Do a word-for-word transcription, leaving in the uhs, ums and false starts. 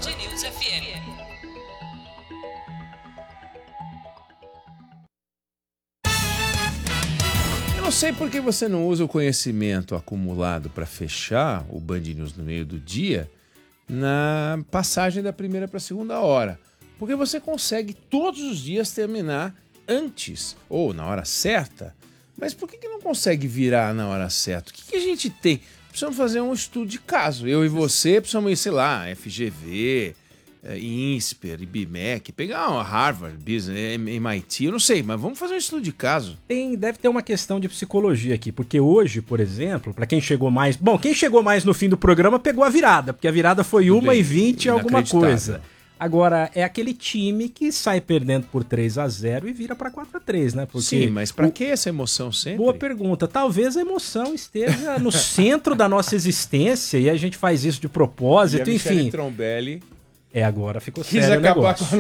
News F M. Eu não sei por que você não usa o conhecimento acumulado para fechar o Band News no meio do dia na passagem da primeira para a segunda hora. Porque você consegue todos os dias terminar antes ou na hora certa. Mas por que que não consegue virar na hora certa? O que que a gente tem? Precisamos fazer um estudo de caso. Eu e você precisamos ir, sei lá, F G V, INSPER, I B M E C, pegar uma Harvard, Business, M I T, eu não sei, mas vamos fazer um estudo de caso. Tem, deve ter uma questão de psicologia aqui, porque hoje, por exemplo, para quem chegou mais... Bom, quem chegou mais no fim do programa pegou a virada, porque a virada foi uma e vinte alguma coisa. Agora, é aquele time que sai perdendo por três a zero e vira para quatro a três, né? Porque sim, mas para o... que essa emoção sempre? Boa pergunta. Talvez a emoção esteja no centro da nossa existência e a gente faz isso de propósito, e a enfim. Trombelli é, agora ficou quis sério o acabar negócio. com